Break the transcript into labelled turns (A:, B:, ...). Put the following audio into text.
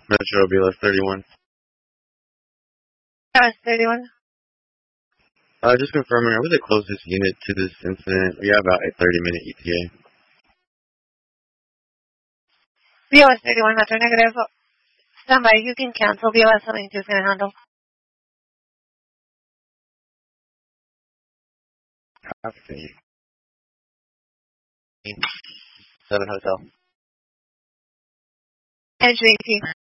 A: Metro BLS 31.
B: BLS 31.
A: Just confirming, are we the closest unit to this incident? We have about a 30-minute ETA.
B: BLS 31, Metro negative. Stand by, you can cancel. BLS 72 is going to handle.
A: Copy. 7 Hotel.
B: Entry 18.